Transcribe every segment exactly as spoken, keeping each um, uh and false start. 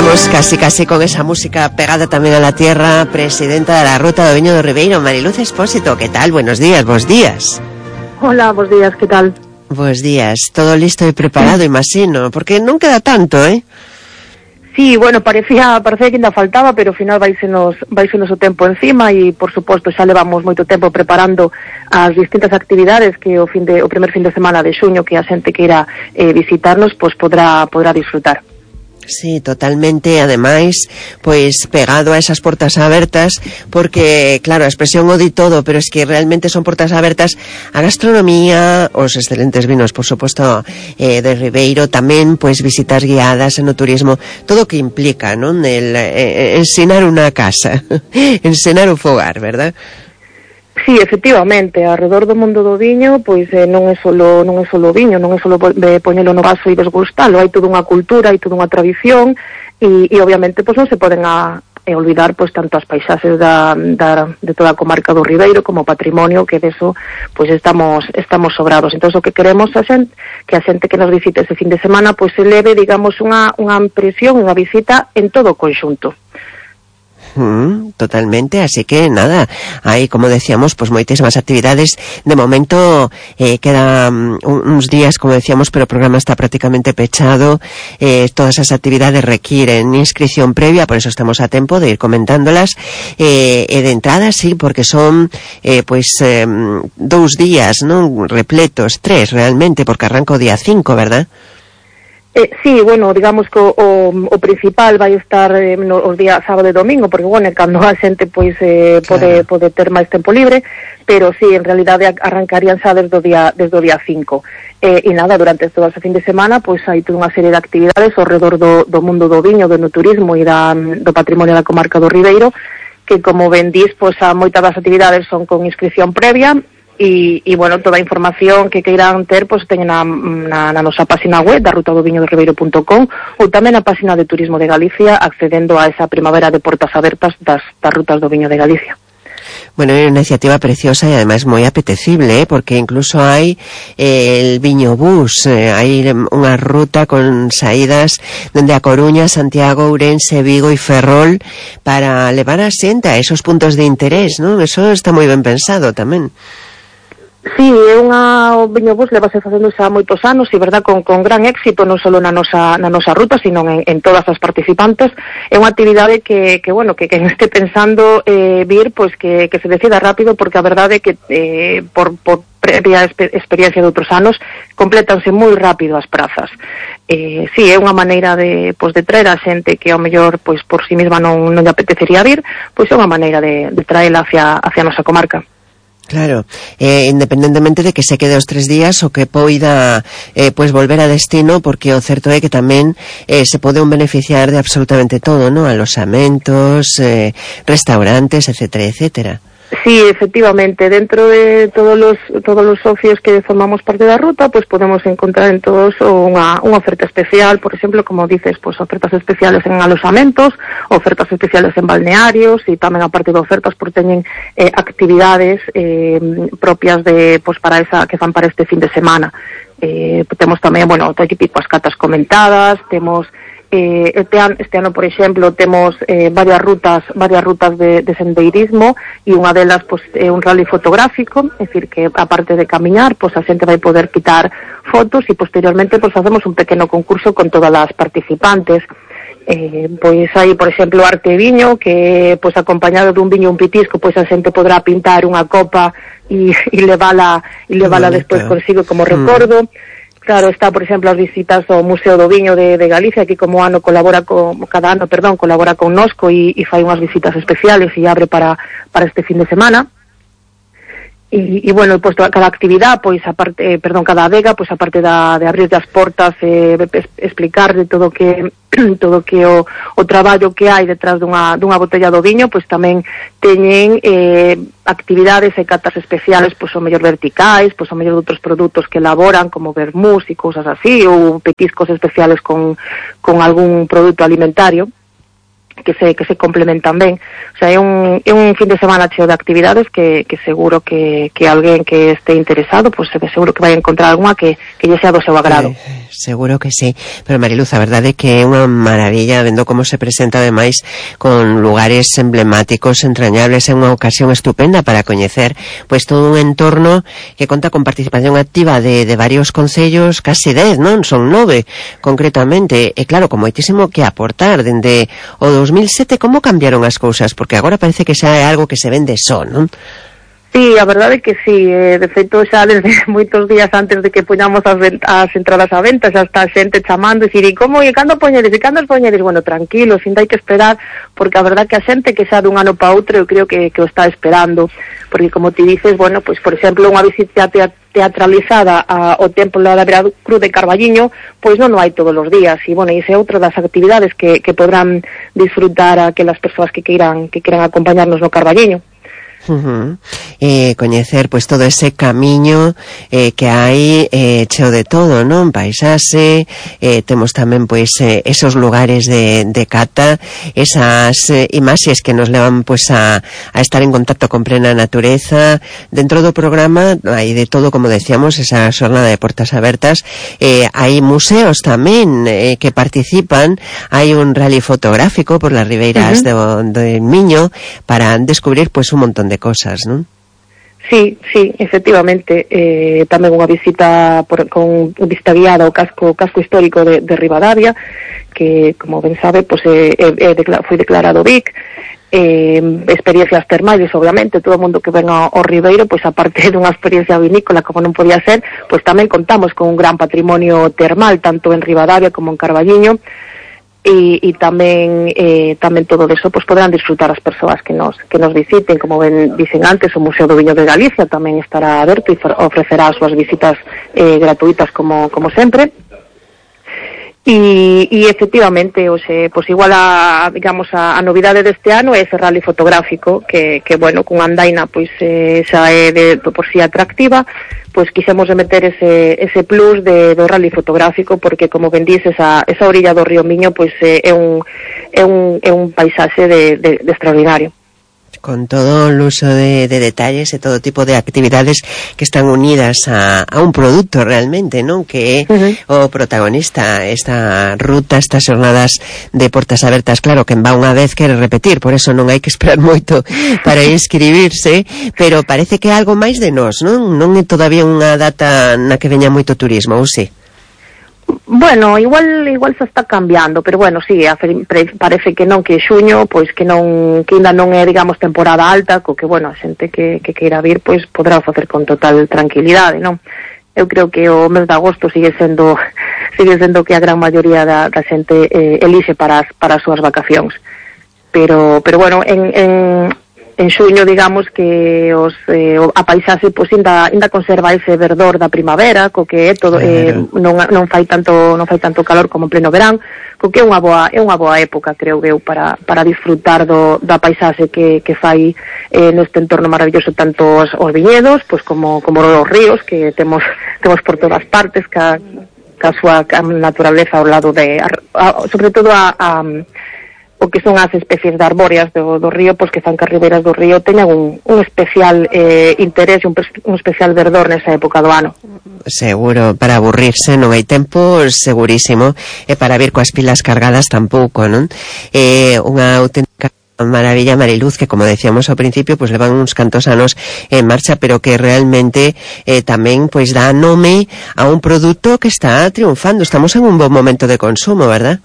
Estamos casi casi con esa música pegada también a la tierra. Presidenta de la Ruta do Viño do Ribeiro, Mariluz Expósito, ¿qué tal? Buenos días, bos días. Hola, bos días, ¿qué tal? Bos días, todo listo y preparado, imagino, porque non queda tanto, eh? Sí, bueno, parecía, parecía que ainda faltaba, pero ao final vaisenos, vaisenos o tempo encima e, por suposto, xa levamos moito tempo preparando as distintas actividades que o fin de, o primer fin de semana de xuño que a xente que irá eh, visitarnos, pois podrá, podrá disfrutar. Sí, totalmente, ademais, pois pegado a esas portas abertas, porque, claro, a expresión o di todo, pero es que realmente son portas abertas a gastronomía, os excelentes vinos, por suposto, eh, de Ribeiro, tamén, pois, visitas guiadas en o turismo, todo o que implica, non? El eh, ensinar unha casa, ensinar o fogar, verdad? Sí, efectivamente, alrededor do mundo do viño, pois eh, non é solo non é solo viño, non é solo de poñelo no vaso e desgustalo, hai toda unha cultura, hai toda unha tradición e, e obviamente pois non se poden a, a olvidar pois tanto as paisaxes da, da de toda a comarca do Ribeiro como patrimonio, que deso pois estamos estamos sobrados. Entón o que queremos a xente, que a xente que nos visite ese fin de semana pois se leve, digamos, unha unha impresión, unha visita en todo o conxunto. Mm, totalmente, así que nada, hay, como decíamos, pues moitísimas actividades. De momento eh, quedan um, uns días, como decíamos, pero o programa está prácticamente pechado. Eh, todas esas actividades requieren inscripción previa, por eso estamos a tempo de ir comentándolas. Eh, e de entrada, sí, porque son eh, pues eh, dous días, ¿no? Repletos, tres realmente, porque arranca o día cinco, ¿verdad? Eh, sí, bueno, digamos que o, o, o principal vai estar eh, no, os días sábado e domingo, porque, bueno, cando a xente pois eh, pode, claro, pode ter máis tempo libre, pero sí, en realidade arrancarían xa desde o día, desde o día cinco. Eh, e nada, durante todo ese fin de semana, pois hai toda unha serie de actividades ao redor do, do mundo do viño, do turismo e da, do patrimonio da comarca do Ribeiro, que, como ben dis, pois a moitas das actividades son con inscripción previa. E, e, bueno, toda a información que queiran ter, pois, teñen na, na, na nosa página web, da ruta do viño do ribeiro punto com, ou tamén na página de Turismo de Galicia, accedendo a esa primavera de portas abertas das, das rutas do viño de Galicia. Bueno, é unha iniciativa preciosa e ademais moi apetecible, ¿eh? Porque incluso hai eh, el viño bus, eh, hai unha ruta con saídas dende a Coruña, Santiago, Ourense, Vigo e Ferrol para levar a xente a esos puntos de interés, ¿no? Eso está moi ben pensado tamén. Sí, é unha, o viño bus levase facendo xa moitos anos e, verdad, con, con gran éxito, non só na nosa, na nosa ruta, sino en, en todas as participantes. É unha actividade que, que bueno, que quen este pensando eh, vir, pois que, que se decida rápido, porque a verdade é que eh, por, por previa exper- experiencia de outros anos, complétanse moi rápido as prazas. Eh, sí, é unha maneira de, pois, de traer a xente que ao mellor, pois, por si mesma non, non lle apetecería vir, pois é unha maneira de, de traela hacia, hacia a nosa comarca. Claro, eh, independentemente de que se quede os tres días o que poida eh, pues volver a destino, porque o certo é que tamén eh, se pode un beneficiar de absolutamente todo, ¿no? Alosamentos, eh, restaurantes, etcétera, etcétera. Sí, efectivamente, dentro de todos los todos los socios que formamos parte da ruta, pues podemos encontrar en todos unha, unha oferta especial, por exemplo, como dices, pues ofertas especiales en alosamentos, ofertas especiales en balnearios e tamén a parte de ofertas por teñen eh, actividades eh, propias de pues para esa que fan para este fin de semana. Eh, temos tamén, bueno, todo típico as catas comentadas, temos Eh, este, ano, este ano, por exemplo, temos eh, varias rutas varias rutas de, de sendeirismo e unha delas pues, é un rally fotográfico, é dicir que aparte de camiñar, pues, a xente vai poder quitar fotos e posteriormente pues, facemos un pequeno concurso con todas as participantes. Eh, pois hai, por exemplo, arte viño, que pois acompañado dun viño un pitisco, pois a xente podrá pintar unha copa e, e levala e levala despois consigo como recordo. Mm. Claro, está, por exemplo, as visitas ao Museo do Viño de, de Galicia, que como ano colabora con, cada ano, perdón, colabora con Nosco e, e fai unhas visitas especiales e abre para, para este fin de semana. E, e bueno, pues, cada actividade, pois, aparte, eh, perdón, cada adega, pois, aparte da, de abrir as portas, eh, es, explicar de todo que todo que o, o traballo que hai detrás dunha, dunha botella do viño, pois tamén teñen eh, actividades e catas especiales, pois o mellor verticais, pois o mellor de outros produtos que elaboran, como vermús e cousas así, ou petiscos especiales con, con algún produto alimentario. que se que se complementan ben. O sea, é un, é un fin de semana cheo de actividades que, que seguro que, que alguén que este interesado, pues seguro que vai encontrar alguna que, que lle sea do seu agrado. Eh, seguro que sí. Pero Mariluz, a verdade é que é unha maravilla vendo como se presenta ademais con lugares emblemáticos, entrañables, é unha ocasión estupenda para coñecer pues todo un entorno que conta con participación activa de, de varios concellos, casi dez, non? Son nove, concretamente. E claro, con moitísimo que aportar dende o dos mil sete, como cambiaron as cousas? Porque agora parece que xa é algo que se vende só, non? Sí, a verdade é que sí, eh, de feito xa desde moitos días antes de que poñamos as, as entradas á venta xa está a xente chamando e dicir, e como, e cando poñedes, e cando os poñedes? Bueno, tranquilo, sin hai que esperar, porque a verdade que a xente que xa dun ano para outro eu creo que, que o está esperando, porque como ti dices, bueno, pois por exemplo, unha visita teatralizada ao Templo da Veracruz de Carballiño, pois non o hai todos os días, e bueno, esa é outra das actividades que, que podrán disfrutar aquelas persoas que queiran, que queiran acompañarnos no Carballiño. Uh-huh. Eh, coñecer pois todo ese camiño eh, que hai eh, cheo de todo, non? Paisaxe, eh, temos tamén pois eh, esos lugares de, de cata, esas eh, imaxes que nos levan pois a, a estar en contacto con plena natureza. Dentro do programa hai de todo, como decíamos, esa xornada de portas abertas, eh, hai museos tamén eh, que participan, hai un rally fotográfico por las ribeiras uh-huh. de, de Miño para descubrir pois un montón de cosas, non? Sí, sí, efectivamente, eh, tamén unha visita por, con vista guiada ao casco casco histórico de, de Ribadavia, que, como ben sabe, pues, eh, eh, decla- foi declarado B I C, eh, experiencias termales, obviamente, todo o mundo que ven ao, ao Ribeiro, pois pues, aparte dunha experiencia vinícola, como non podía ser, pois pues, tamén contamos con un gran patrimonio termal, tanto en Ribadavia como en Carballiño, e, e tamén eh, tamén todo eso pues poderán disfrutar as persoas que nos que nos visiten, como ben dicen antes, o Museo do Viño de Galicia tamén estará aberto e ofrecerá as súas visitas eh, gratuitas como como sempre. E, e efectivamente, o sea, pues igual a, digamos, a, a novidade deste ano é ese rally fotográfico que, que bueno, con andaina pois eh, xa é de, de por si atractiva, pois quixemos meter ese, ese plus de, do rally fotográfico, porque como ben dices, esa, esa orilla do río Miño pois eh, é un é un, é un paisaxe de, de, de extraordinario. Con todo o uso de, de detalles e todo tipo de actividades que están unidas a, a un produto realmente, non? Que é uh-huh. o protagonista, esta ruta, estas xornadas de portas abertas. Claro, quen va unha vez quere repetir, por eso non hai que esperar moito para inscribirse, pero parece que é algo máis de nós, non? Non é todavía unha data na que veña moito turismo, ou si? Bueno, igual igual se está cambiando, pero bueno, sí, parece que non, que xuño, pois que non, que ainda non é, digamos, temporada alta, co que, bueno, a xente que, que queira vir, pois poderá facer con total tranquilidade, non? Eu creo que o mes de agosto sigue sendo sigue sendo que a gran maioría da, da xente eh, elixe para as, para as súas vacacións. Pero, pero bueno, en, en en xuño, digamos que os eh, a paisaxe pois ainda ainda conserva ese verdor da primavera, co que é todo eh, non non fai tanto non fai tanto calor como en pleno verán, co que é unha boa é unha boa época, creo eu, para para disfrutar do da paisaxe que que fai eh, neste entorno maravilloso, tanto os, os viñedos, pois como como os ríos que temos temos por todas partes, ca ca súa naturaleza ao lado de a, a, sobre todo a, a o que son as especies de arbóreas do, do río, pois que fan que as ribeiras do río teñan un, un especial eh, interés e un, un especial verdor nesa época do ano. Seguro, para aburrirse non hai tempo, segurísimo, e para vir coas pilas cargadas tampouco, non? É eh, unha auténtica maravilla, Mariluz, que como decíamos ao principio, pois levan uns cantos anos en marcha, pero que realmente eh, tamén pois dá nome a un produto que está triunfando. Estamos en un bon momento de consumo, verdad?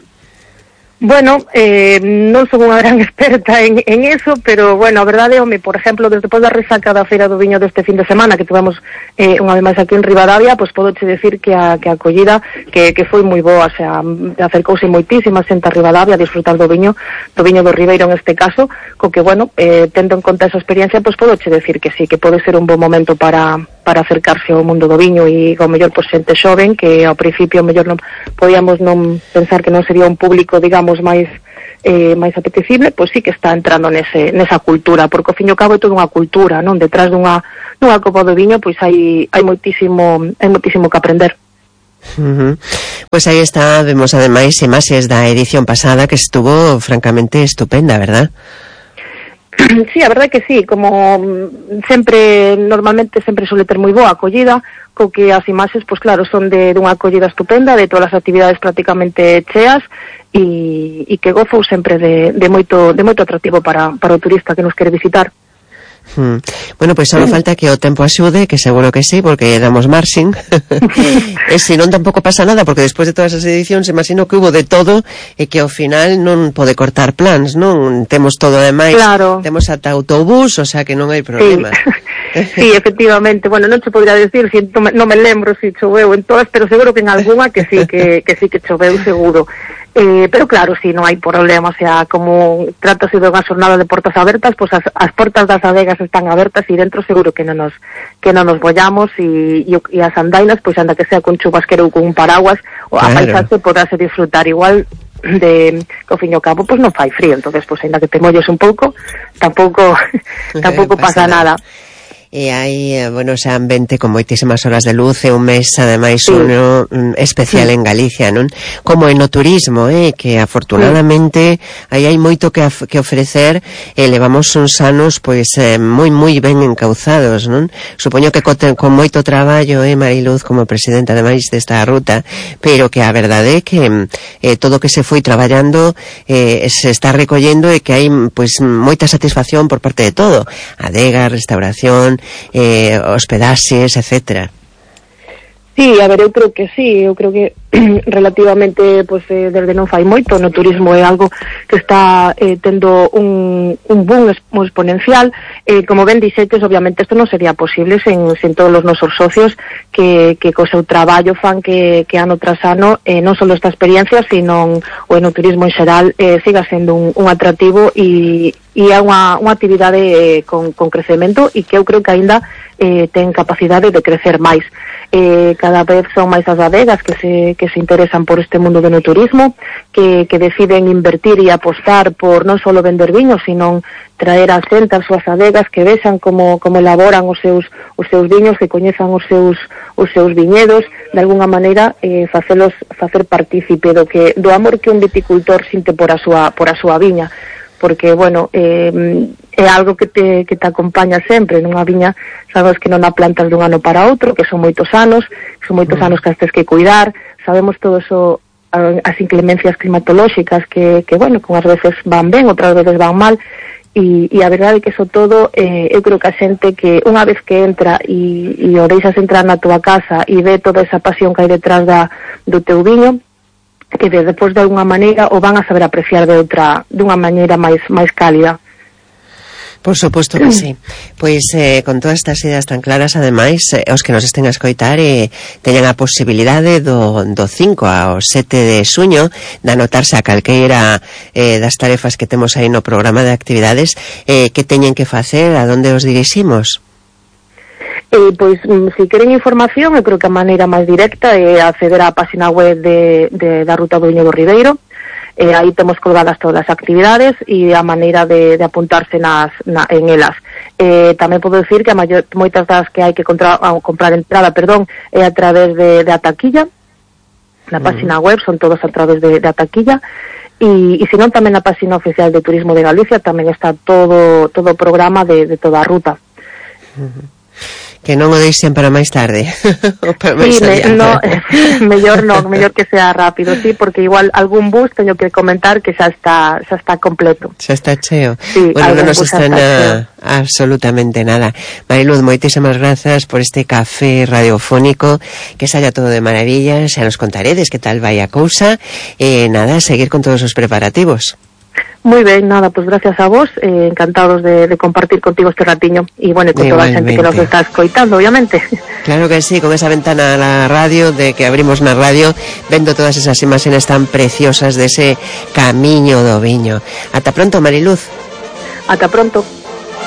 Bueno, eh, non son unha gran experta en, en eso, pero, bueno, a verdade, home, por exemplo, desde depois da resaca da Feira do Viño deste fin de semana, que tivemos eh, unha vez máis aquí en Ribadavia, pois podoche decir que a, que a acollida que, que foi moi boa, o sea, acercouse moitísima xente a Ribadavia a disfrutar do viño, do viño do Ribeiro en este caso, co que, bueno, eh, tendo en conta esa experiencia, pois podoche decir que sí, que pode ser un bon momento para para acercarse ao mundo do viño e ao mellor por xente xoven que ao principio ao mellor non podíamos non pensar que non sería un público, digamos, máis eh, máis apetecible, pois sí que está entrando nese, nesa cultura, porque ao fin e ao cabo é toda unha cultura, non? Detrás dunha, dunha copa do viño, pois hai hai moitísimo hai moitísimo que aprender. Uh-huh. Pues aí está, vemos ademais imaxes da edición pasada que estuvo francamente estupenda, ¿verdad? Sí, a verdade que sí, como sempre, normalmente sempre suele ter moi boa acollida, co que as imaxes, pois claro, son de dunha acollida estupenda, de todas as actividades prácticamente cheas, e, e que gozou sempre de, de moito de moito atractivo para, para o turista que nos quere visitar. Hmm. Bueno, pois pues só falta que o tempo axude, que seguro que sí, porque damos marxing. E se non tampouco pasa nada, porque despois de todas as edicións imagino que hubo de todo e que ao final non pode cortar plans, non? Temos todo ademais, claro. Temos ata autobús, o sea que non hai problema. Sí. Sí, efectivamente, bueno, non te podría decir, si non me, non me lembro se si choveu en todas, pero seguro que en algunha que sí, que, que sí que choveu seguro. Eh, pero claro, si sí, non hai problema, o sea, como trátase de unha xornada de portas abertas, pois pues as, as portas das adegas están abertas e dentro seguro que non nos que non nos bollamos e, e, e as andainas, pois pues, anda que sea con chubasquero ou con un paraguas, o a paisaxe poderase disfrutar igual de que ao fin e ao cabo pois pues non fai frío, entonces pois pues, ainda que te molles un pouco, tampouco tampouco pasa, pasa nada. E hai, bueno, ese ambiente con moitísimas horas de luz e un mes, ademais, sí. uno um, especial sí. en Galicia, non? Como en o turismo, eh, que afortunadamente sí. aí hai moito que, que ofrecer e levamos uns anos, pois, eh, moi, moi ben encauzados, non? Supoño que co, con moito traballo, eh, Mariluz, como presidenta, ademais, desta ruta, pero que a verdade é que eh, todo o que se foi traballando eh, se está recollendo e que hai, pois, moita satisfacción por parte de todo. Adega, restauración, Eh, hospedaxes, etcétera. Sí, a ver, eu creo que sí, eu creo que relativamente, pues, eh, desde non fai moito, no turismo é algo que está eh, tendo un, un boom exponencial, eh, como ben dixetes, obviamente isto non sería posible sen, sen todos os nosos socios que, que co seu traballo fan que, que ano tras ano, eh, non só esta experiencia, sino o no turismo en xeral eh, siga sendo un, un atractivo e, e é unha, unha actividade eh, con, con crecemento e que eu creo que aínda eh, ten capacidade de crecer máis. Eh, cada vez son máis as adegas que se, que se interesan por este mundo do no turismo, que, que deciden invertir e apostar por non só vender viños, sino traer a xente as súas adegas, que vexan como, como elaboran os seus, os seus viños, que coñezan os seus, os seus viñedos, de alguna maneira eh, facelos, facer partícipe do, que, do amor que un viticultor sinte por a súa, por a súa viña, porque, bueno, eh, é algo que te, que te acompaña sempre nunha viña, sabes que non a plantas dun ano para outro, que son moitos anos, que son moitos mm. anos que as tes que cuidar, sabemos todo eso, as inclemencias climatolóxicas que, que bueno, que unhas veces van ben, outras veces van mal, e, e a verdade é que eso todo, eh, eu creo que a xente que unha vez que entra e, e o deixas entrar na tua casa e ve toda esa pasión que hai detrás da, do teu viño, que de, depois de alguna maneira o van a saber apreciar de outra, dunha maneira máis máis cálida. Por suposto que sí. Pois eh, con todas estas ideas tan claras, ademais, eh, os que nos estén a escoitar eh, teñan a posibilidade do, do cinco ao sete de xuño de anotarse a calqueira eh, das tarefas que temos aí no programa de actividades, eh, que teñen que facer, a donde os diriximos? Eh, pois, se queren información, eu creo que a maneira máis directa é acceder á página web de, de, da Ruta do Viño do Ribeiro. Eh, aí temos colgadas todas as actividades e a maneira de, de apuntarse nas, na, en elas. Eh, tamén podo decir que a maior, moitas das que hai que contra, a, comprar entrada, perdón, é a través de, de a taquilla. Na mm. página web son todos a través de, de a taquilla. E, e senón tamén na página oficial de Turismo de Galicia tamén está todo todo o programa de, de toda a ruta. Mm-hmm. Que non o deixen para máis tarde. Para máis sí, me, no, mellor non, mellor que sea rápido, sí, porque igual algún bus teño que comentar que xa está xa está completo. Xa está cheo. Sí, bueno, non nos estrena absolutamente nada. Mariluz, moitísimas grazas por este café radiofónico, que saia todo de maravilla, xa nos contaredes que tal vai a cousa, e nada, seguir con todos os preparativos. Moi ben, nada, pues gracias a vos, eh, encantados de, de compartir contigo este ratiño e, bueno, con toda a xente que nos está escoitando, obviamente. Claro que sí, con esa ventana a la radio, de que abrimos na radio, vendo todas esas imaxes tan preciosas de ese camiño do viño. Ata pronto, Mariluz. Ata pronto.